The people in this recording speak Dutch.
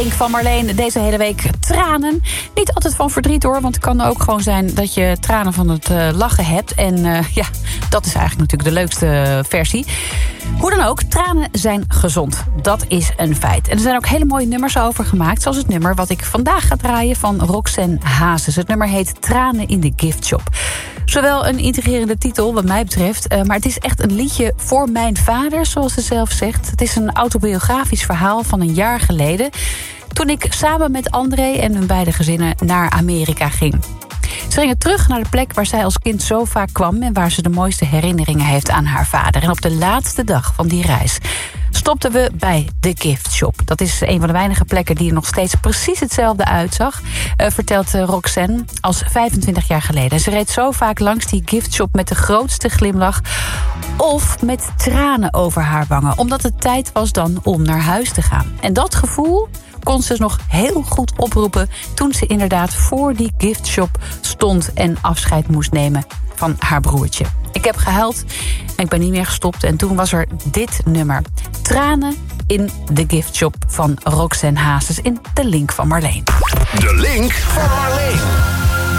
Link van Marleen, deze hele week tranen. Niet altijd van verdriet hoor, want het kan ook gewoon zijn dat je tranen van het lachen hebt. En dat is eigenlijk natuurlijk de leukste versie. Hoe dan ook, tranen zijn gezond. Dat is een feit. En er zijn ook hele mooie nummers over gemaakt. Zoals het nummer wat ik vandaag ga draaien van Roxanne Hazes. Het nummer heet Tranen in de Gift Shop. Zowel een intrigerende titel wat mij betreft, maar het is echt een liedje voor mijn vader, zoals ze zelf zegt. Het is een autobiografisch verhaal van een jaar geleden, toen ik samen met André en hun beide gezinnen naar Amerika ging. Ze gingen terug naar de plek waar zij als kind zo vaak kwam en waar ze de mooiste herinneringen heeft aan haar vader. En op de laatste dag van die reis stopten we bij de Gift Shop. Dat is een van de weinige plekken die er nog steeds precies hetzelfde uitzag, vertelt Roxanne, als 25 jaar geleden. Ze reed zo vaak langs die Gift Shop met de grootste glimlach of met tranen over haar wangen, omdat het tijd was dan om naar huis te gaan. En dat gevoel kon ze nog heel goed oproepen toen ze inderdaad voor die gift shop stond en afscheid moest nemen van haar broertje. Ik heb gehuild en ik ben niet meer gestopt. En toen was er dit nummer. Tranen in de gift shop van Roxanne Hazes in De Link van Marleen. De Link van Marleen.